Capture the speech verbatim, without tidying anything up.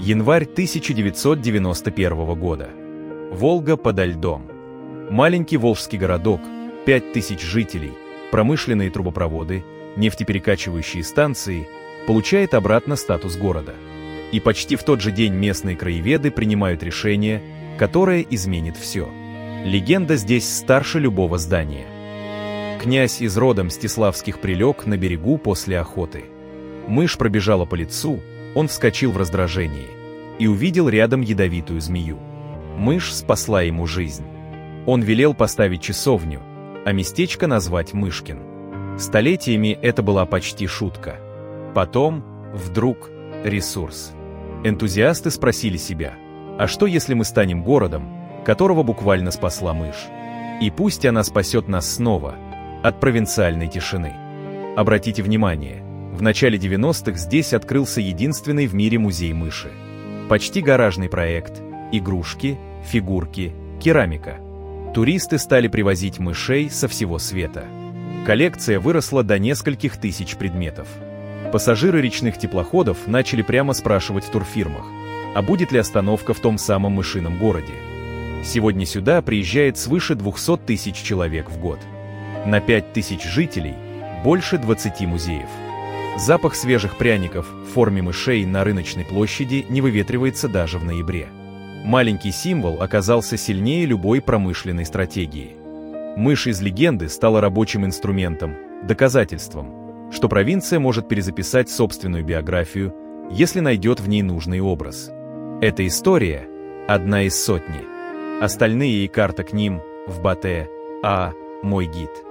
Январь тысяча девятьсот девяносто первого года. Волга подо льдом. Маленький волжский городок, пять тысяч жителей, промышленные трубопроводы, нефтеперекачивающие станции, получает обратно статус города. И почти в тот же день местные краеведы принимают решение, которое изменит все. Легенда здесь старше любого здания. Князь из рода Мстиславских прилег на берегу после охоты. Мышь пробежала по лицу, он вскочил в раздражении и увидел рядом ядовитую змею. Мышь спасла ему жизнь. Он велел поставить часовню, а местечко назвать Мышкин. Столетиями это была почти шутка. Потом, вдруг, ресурс. Энтузиасты спросили себя, а что если мы станем городом, которого буквально спасла мышь? И пусть она спасет нас снова от провинциальной тишины. Обратите внимание, в начале девяностых здесь открылся единственный в мире музей мыши. Почти гаражный проект, игрушки, фигурки, керамика. Туристы стали привозить мышей со всего света. Коллекция выросла до нескольких тысяч предметов. Пассажиры речных теплоходов начали прямо спрашивать в турфирмах, а будет ли остановка в том самом мышином городе. Сегодня сюда приезжает свыше двухсот тысяч человек в год. На пять тысяч жителей больше двадцати музеев. Запах свежих пряников в форме мышей на рыночной площади не выветривается даже в ноябре. Маленький символ оказался сильнее любой промышленной стратегии. Мышь из легенды стала рабочим инструментом, доказательством, что провинция может перезаписать собственную биографию, если найдет в ней нужный образ. Эта история – одна из сотни. Остальные и карта к ним в Батэ, а мой гид.